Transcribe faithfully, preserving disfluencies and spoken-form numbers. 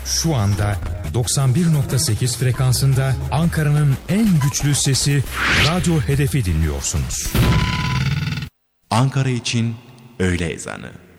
Şu anda doksan bir nokta sekiz frekansında Ankara'nın en güçlü sesi Radyo Hedef'i dinliyorsunuz. Ankara için öğle ezanı.